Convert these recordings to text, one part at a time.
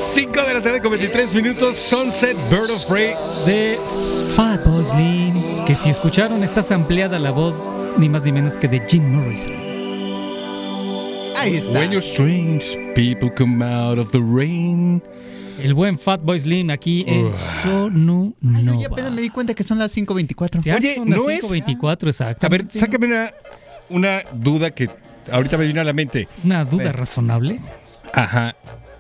5 de la tarde con 23 minutos. Sunset, Bird of Prey de Fatboy Slim. Que si escucharon, está ampliada la voz ni más ni menos que de Jim Morrison. Ahí está. When you're strange, people come out of the rain. El buen Fatboy Slim aquí en Sonunova. Yo apenas me di cuenta que son las 5:24. Ya Oye, son las ¿no es? 5:24, exacto. A ver, sácame una duda que ahorita me vino a la mente. Una duda razonable. Ajá.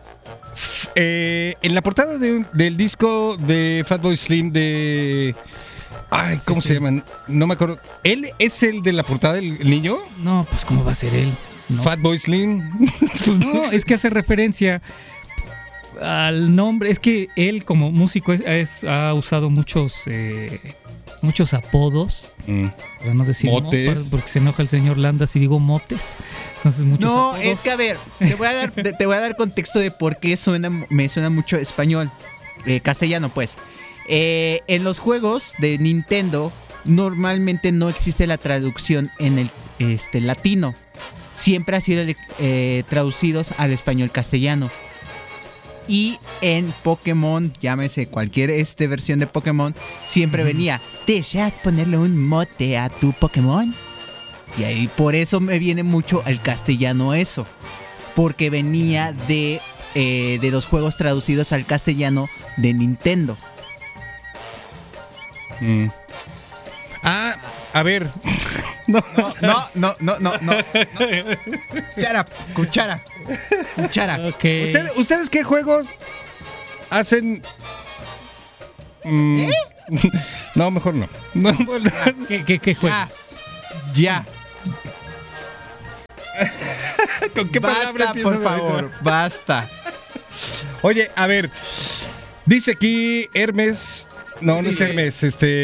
En la portada del disco de Fatboy Slim de... Ay, ¿cómo se llaman? No me acuerdo. ¿Él es el de la portada del niño? No, pues ¿cómo va a ser él? No. Fatboy Slim. Pues No, es que hace referencia al nombre. Es que él como músico ha usado muchos apodos. Para no decir motes. No, porque se enoja el señor Landa si digo motes. Entonces muchos No, apodos. es que a ver, te voy a dar contexto de por qué me suena mucho español, castellano pues. En los juegos de Nintendo normalmente no existe la traducción en el latino. Siempre ha sido traducidos al español castellano. Y en Pokémon, llámese cualquier versión de Pokémon, siempre venía, ¿deseas ponerle un mote a tu Pokémon? Y ahí por eso me viene mucho el castellano eso. Porque venía de los juegos traducidos al castellano de Nintendo. Ah, a ver. No. Cuchara. Okay. ¿Ustedes qué juegos hacen? No, mejor no. ¿Qué juego? Ya. ¿Con qué palabra Basta, empiezas por favor, ahorita? basta. Oye, a ver. Dice aquí Hermes. No, no es Hermes.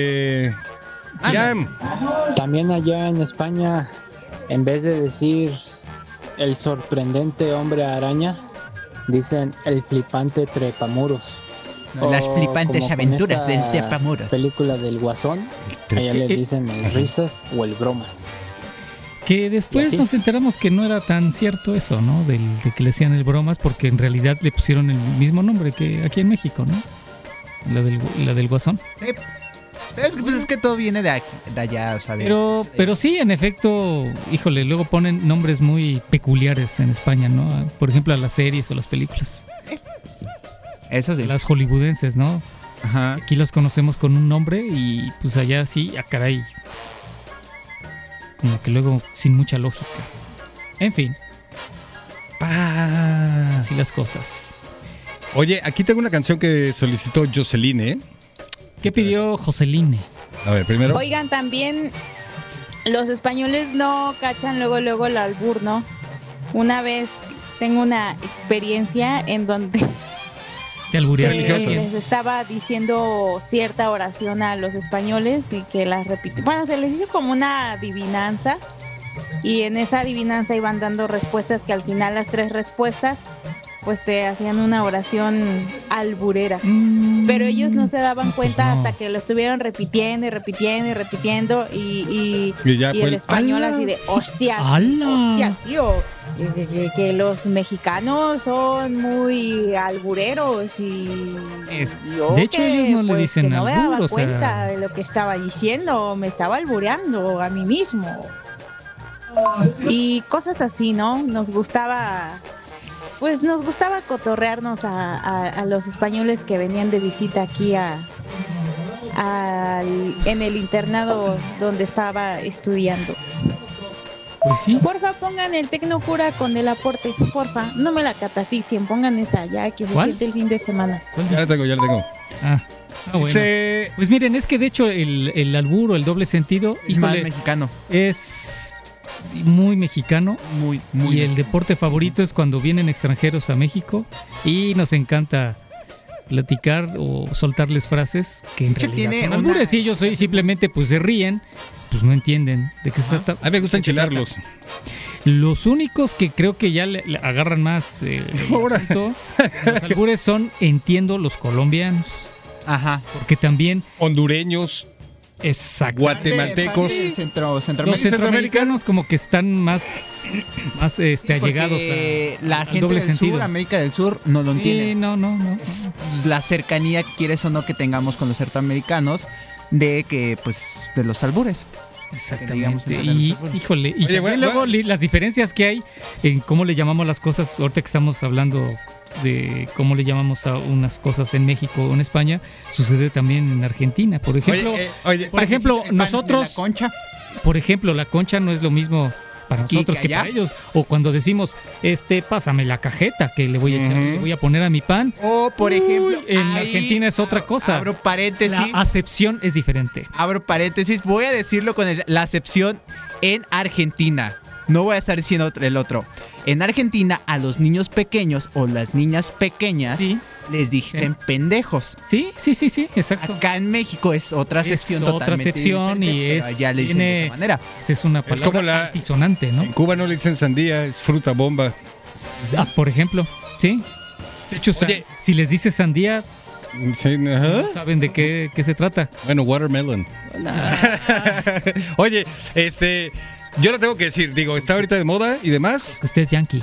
Jam. También allá en España, en vez de decir el sorprendente hombre araña, dicen el flipante trepamuros. Las flipantes como con aventuras esta del trepamuros. Película del Guasón, allá le dicen el risas o el bromas. Que después nos enteramos que no era tan cierto eso, ¿no? De que le hacían el bromas, porque en realidad le pusieron el mismo nombre que aquí en México, ¿no? La del Guasón. Es que todo viene de allá, o sea, Pero sí, en efecto, híjole, luego ponen nombres muy peculiares en España, ¿no? Por ejemplo, a las series o las películas. Eso sí. Las hollywoodenses, ¿no? Ajá. Aquí los conocemos con un nombre y pues allá sí, caray. Como que luego sin mucha lógica. En fin. Así las cosas. Oye, aquí tengo una canción que solicitó Jocelyn, ¿eh? ¿Qué pidió Joseline? A ver, primero. Oigan, también los españoles no cachan luego el albur, ¿no? Una vez tengo una experiencia en donde les estaba diciendo cierta oración a los españoles y que las repite. Bueno, se les hizo como una adivinanza y en esa adivinanza iban dando respuestas que al final las 3 respuestas pues te hacían una oración alburera. Pero ellos no se daban cuenta hasta que lo estuvieron repitiendo y el español así de hostia, tío, que los mexicanos son muy albureros y yo de hecho ellos no le dicen que no me daba albur, cuenta de lo que estaba diciendo, me estaba albureando a mí mismo. Y cosas así, ¿no? Nos gustaba cotorrearnos a los españoles que venían de visita aquí en el internado donde estaba estudiando. Pues sí. Porfa, pongan el Tecnocura con el aporte, porfa, no me la catafixien, pongan esa ya que se siente el fin de semana. Ya la tengo. Bueno. Pues miren, es que de hecho el albur o el doble sentido es más mexicano. Es muy mexicano, muy y el deporte favorito es cuando vienen extranjeros a México y nos encanta platicar o soltarles frases que en realidad son albures y ellos simplemente pues se ríen, pues no entienden de qué se trata. A mí me gusta enchilarlos. Los únicos que creo que ya le agarran más asunto, los albures son, entiendo, los colombianos. Ajá. Porque también hondureños. Exacto. guatemaltecos. Centroamérica. Los centroamericanos como que están más allegados la al gente doble del sentido. sur, América del Sur, no lo entiende. Sí, no. La cercanía, quieres o no, que tengamos con los centroamericanos, de que, pues, de los albures. Exactamente. digamos, Y, híjole, y Oye, también luego las diferencias que hay en cómo le llamamos las cosas, ahorita que estamos hablando de cómo le llamamos a unas cosas en México o en España, sucede también en Argentina. Por ejemplo, por ejemplo, nosotros, La concha. por ejemplo, la concha no es lo mismo para nosotros que allá. para ellos. O cuando decimos, pásame la cajeta que le voy a echar, le voy a poner a mi pan. O, por ejemplo, En ahí Argentina es otra cosa. Abro paréntesis. La acepción es diferente. Abro paréntesis. Voy a decirlo con la acepción en Argentina. No voy a estar diciendo el otro. En Argentina, a los niños pequeños o las niñas pequeñas Sí, les dicen pendejos. sí, exacto. Acá en México es otra acepción Es otra totalmente acepción y diferente, pero es- allá le dicen de tiene- esa manera. Es una palabra como la- altisonante, ¿no? En Cuba no le dicen sandía, es fruta bomba. Por ejemplo, sí. De hecho, Oye. si les dices sandía, Sí, ajá. no saben de qué se trata. Bueno, watermelon. Oye, yo lo tengo que decir, digo, está ahorita de moda y demás. Usted es yankee.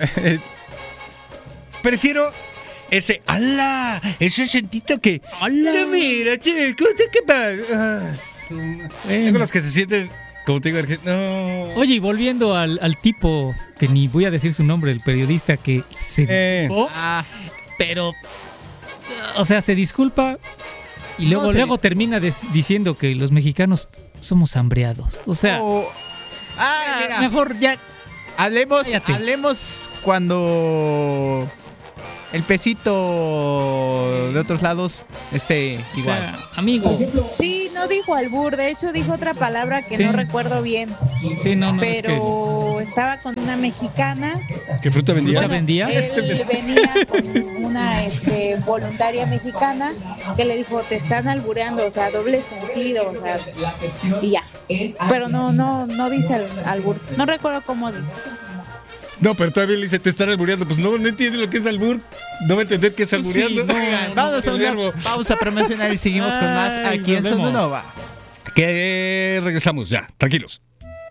Prefiero ese ¡ala! Ese sentito que ¡ala! Mira, che, ¿qué pasa? Tengo los que se sienten, como te digo, no. Oye, y volviendo al tipo, que ni voy a decir su nombre, el periodista que se disculpó, Ah, pero, o sea, se disculpa y luego, No se luego termina diciendo que los mexicanos somos hambreados. O sea, Ay, mira, mejor ya. Cállate. hablemos cuando el pesito de otros lados esté O igual. sea, amigo. Sí, no dijo albur, de hecho dijo otra palabra que Sí. no recuerdo bien, Sí, no, es que pero estaba con una mexicana. ¿Qué fruta vendía? ¿Fruta vendía? Él venía con una voluntaria mexicana que le dijo, te están albureando, o sea, doble sentido, o sea, y ya. Pero no dice albur, no recuerdo cómo dice. No, pero todavía le dice, te están albureando. Pues no entiende lo que es albur. No va a entender qué es albureando. Sí, no. Oigan, vamos a el una verbo. pausa promocional y seguimos con más Ay, aquí en nos vemos. Sonunova. Que regresamos ya, tranquilos.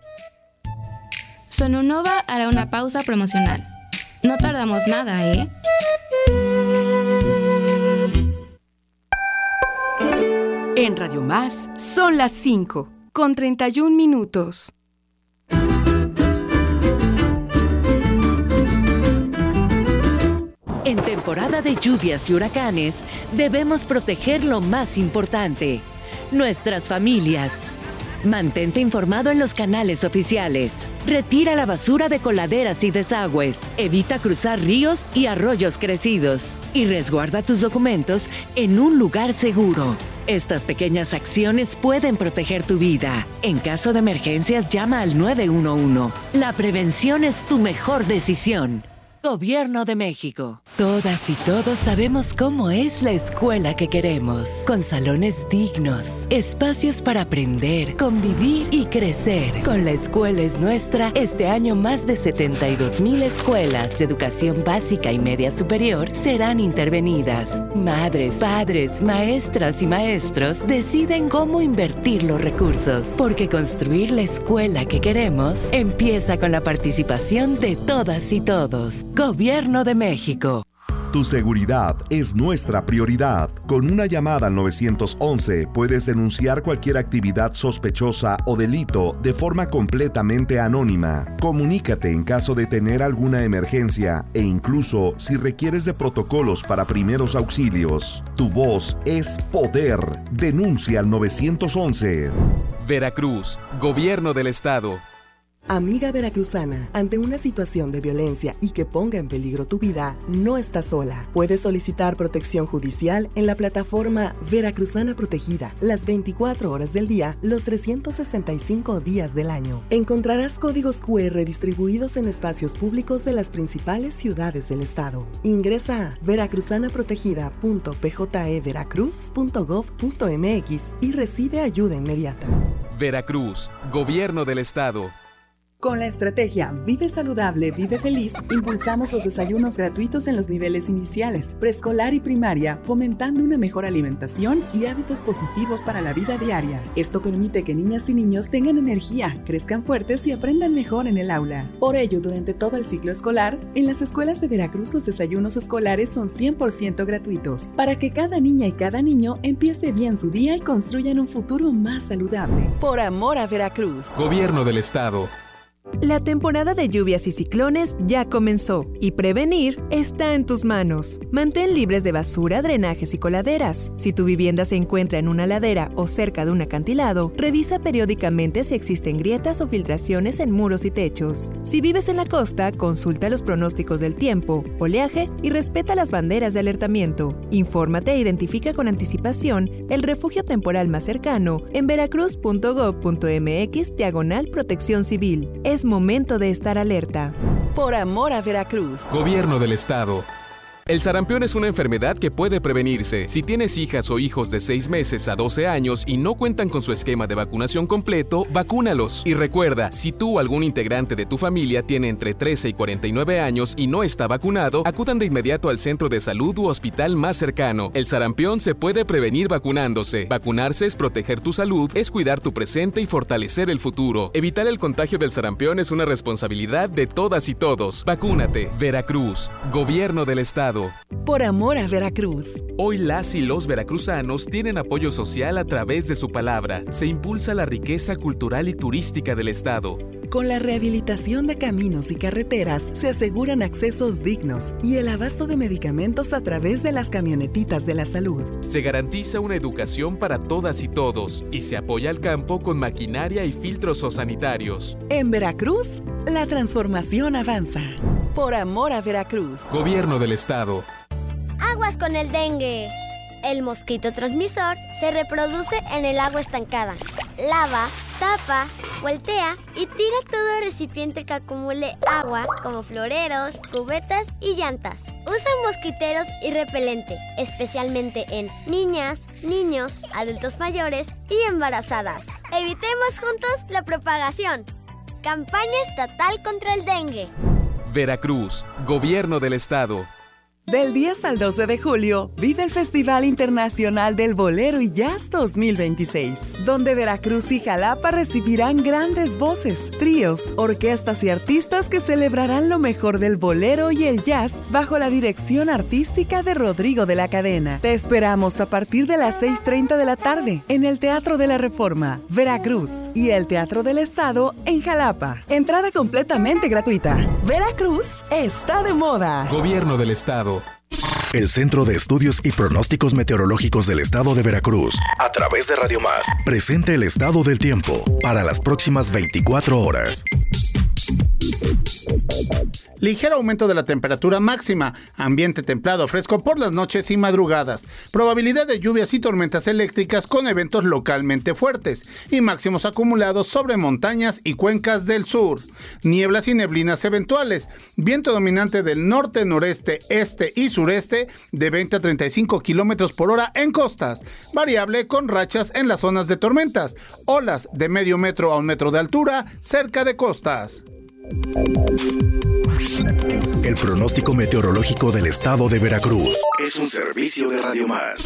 Sonunova hará una pausa promocional. No tardamos nada, ¿eh? En Radio Más son las 5 con 31 minutos. En temporada de lluvias y huracanes, debemos proteger lo más importante, nuestras familias. Mantente informado en los canales oficiales. Retira la basura de coladeras y desagües. Evita cruzar ríos y arroyos crecidos. Y resguarda tus documentos en un lugar seguro. Estas pequeñas acciones pueden proteger tu vida. En caso de emergencias, llama al 911. La prevención es tu mejor decisión. Gobierno de México. Todas y todos sabemos cómo es la escuela que queremos. Con salones dignos, espacios para aprender, convivir y crecer. Con La Escuela es Nuestra, este año más de 72,000 escuelas de educación básica y media superior serán intervenidas. Madres, padres, maestras y maestros deciden cómo invertir los recursos. Porque construir la escuela que queremos empieza con la participación de todas y todos. Gobierno de México. Tu seguridad es nuestra prioridad. Con una llamada al 911 puedes denunciar cualquier actividad sospechosa o delito de forma completamente anónima. Comunícate en caso de tener alguna emergencia e incluso si requieres de protocolos para primeros auxilios. Tu voz es poder. Denuncia al 911. Veracruz, Gobierno del Estado. Amiga veracruzana, ante una situación de violencia y que ponga en peligro tu vida, no estás sola. Puedes solicitar protección judicial en la plataforma Veracruzana Protegida, las 24 horas del día, los 365 días del año. Encontrarás códigos QR distribuidos en espacios públicos de las principales ciudades del estado. Ingresa a veracruzanaprotegida.pjeveracruz.gov.mx y recibe ayuda inmediata. Veracruz, Gobierno del Estado. Con la estrategia Vive Saludable, Vive Feliz, impulsamos los desayunos gratuitos en los niveles iniciales, preescolar y primaria, fomentando una mejor alimentación y hábitos positivos para la vida diaria. Esto permite que niñas y niños tengan energía, crezcan fuertes y aprendan mejor en el aula. Por ello, durante todo el ciclo escolar, en las escuelas de Veracruz los desayunos escolares son 100% gratuitos, para que cada niña y cada niño empiece bien su día y construyan un futuro más saludable. Por amor a Veracruz. Gobierno del Estado. La temporada de lluvias y ciclones ya comenzó y prevenir está en tus manos. Mantén libres de basura, drenajes y coladeras. Si tu vivienda se encuentra en una ladera o cerca de un acantilado, revisa periódicamente si existen grietas o filtraciones en muros y techos. Si vives en la costa, consulta los pronósticos del tiempo, oleaje y respeta las banderas de alertamiento. Infórmate e identifica con anticipación el refugio temporal más cercano en veracruz.gov.mx/protección civil. Es momento de estar alerta. Por amor a Veracruz. Gobierno del Estado. El sarampión es una enfermedad que puede prevenirse. Si tienes hijas o hijos de 6 meses a 12 años y no cuentan con su esquema de vacunación completo, vacúnalos. Y recuerda, si tú o algún integrante de tu familia tiene entre 13 y 49 años y no está vacunado, acudan de inmediato al centro de salud u hospital más cercano. El sarampión se puede prevenir vacunándose. Vacunarse es proteger tu salud, es cuidar tu presente y fortalecer el futuro. Evitar el contagio del sarampión es una responsabilidad de todas y todos. Vacúnate. Veracruz. Gobierno del Estado. Por amor a Veracruz. Hoy las y los veracruzanos tienen apoyo social a través de su palabra. Se impulsa la riqueza cultural y turística del Estado. Con la rehabilitación de caminos y carreteras se aseguran accesos dignos y el abasto de medicamentos a través de las camionetitas de la salud. Se garantiza una educación para todas y todos y se apoya al campo con maquinaria y filtros sanitarios. En Veracruz, la transformación avanza. Por amor a Veracruz. Gobierno del Estado. Aguas con el dengue. El mosquito transmisor se reproduce en el agua estancada. Lava, tapa, voltea y tira todo recipiente que acumule agua, como floreros, cubetas y llantas. Usa mosquiteros y repelente, especialmente en niñas, niños, adultos mayores y embarazadas. Evitemos juntos la propagación. Campaña estatal contra el dengue. Veracruz, Gobierno del Estado. Del 10 al 12 de julio, vive el Festival Internacional del Bolero y Jazz 2026, donde Veracruz y Jalapa recibirán grandes voces, tríos, orquestas y artistas que celebrarán lo mejor del bolero y el jazz bajo la dirección artística de Rodrigo de la Cadena. Te esperamos a partir de las 6:30 de la tarde en el Teatro de la Reforma, Veracruz, y el Teatro del Estado en Jalapa. Entrada completamente gratuita. Veracruz está de moda. Gobierno del Estado. El Centro de Estudios y Pronósticos Meteorológicos del Estado de Veracruz, a través de Radio Más, presenta el estado del tiempo para las próximas 24 horas. Ligero aumento de la temperatura máxima, ambiente templado fresco por las noches y madrugadas, probabilidad de lluvias y tormentas eléctricas con eventos localmente fuertes y máximos acumulados sobre montañas y cuencas del sur, nieblas y neblinas eventuales, viento dominante del norte, noreste, este y sureste de 20 a 35 kilómetros por hora en costas, variable con rachas en las zonas de tormentas, olas de medio metro a 1 metro de altura cerca de costas. El pronóstico meteorológico del Estado de Veracruz es un servicio de Radio Más.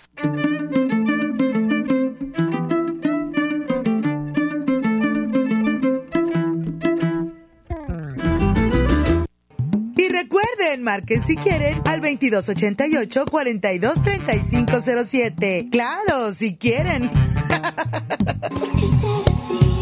Y recuerden, marquen si quieren al 2288-423507. Claro, si quieren. ¿Por qué ser así?